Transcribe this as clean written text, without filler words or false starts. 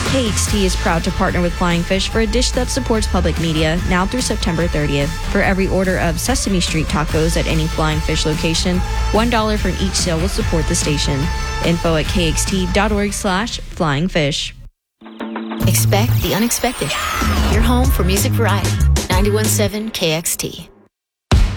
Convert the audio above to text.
KHT is proud to partner with Flying Fish for a dish that supports public media now through September 30th. For every order of Sesame Street tacos at any Flying Fish location, $1 from each sale will support the station. Info at kxt.org/flyingfish. Expect the unexpected. Your home for music variety. 91.7 KXT.